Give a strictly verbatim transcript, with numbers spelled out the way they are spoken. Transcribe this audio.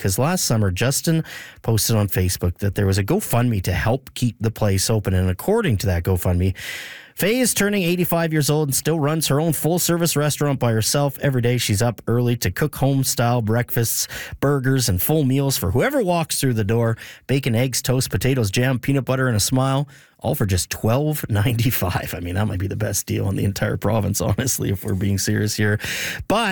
because last summer, Justin posted on Facebook that there was a GoFundMe to help keep the place open. And according to that GoFundMe, Faye is turning eighty-five years old and still runs her own full-service restaurant by herself. Every day she's up early to cook home-style breakfasts, burgers, and full meals for whoever walks through the door. Bacon, eggs, toast, potatoes, jam, peanut butter, and a smile, all for just twelve ninety-five. I mean, that might be the best deal in the entire province, honestly, if we're being serious here. But